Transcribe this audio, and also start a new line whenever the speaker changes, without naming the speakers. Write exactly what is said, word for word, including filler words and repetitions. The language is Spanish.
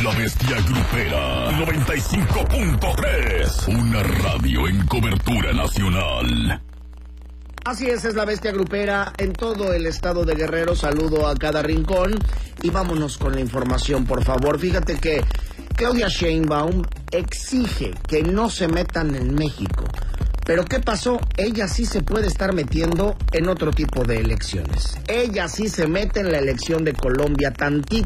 La Bestia Grupera noventa y cinco punto tres. Una radio en cobertura nacional.
Así es, es la Bestia Grupera en todo el estado de Guerrero. Saludo a cada rincón y vámonos con la información, por favor. Fíjate que Claudia Sheinbaum exige que no se metan en México. Pero ¿qué pasó? Ella sí se puede estar metiendo en otro tipo de elecciones. Ella sí se mete en la elección de Colombia tantito.